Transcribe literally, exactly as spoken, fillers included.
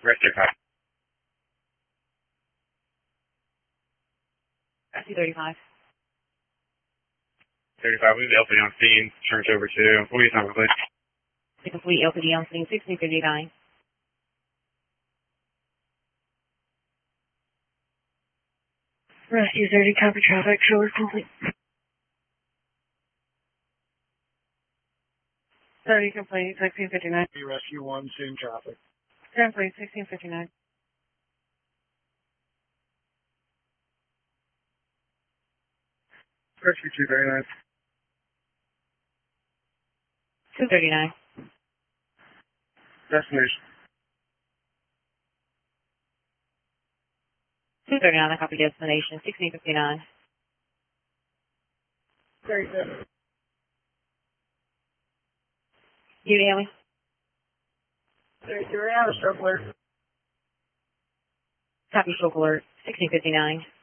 Rest of your two thirty-five. thirty-five, we have the L P D on scene, turned over to, what are you talking about, please? The complete L P D on scene, sixteen fifty-nine. Rescue thirty, copy traffic, shoulder complete. thirty complete, sixteen fifty-nine. Rescue one, same traffic. Complete, sixteen fifty-nine. Rescue two thirty-nine. two thirty-nine. Destination. two thirty-nine, I copy destination, sixteen fifty-nine. thirty-seven. You hear me? thirty-two, right now, stroke alert. Copy stroke alert, sixteen fifty-nine.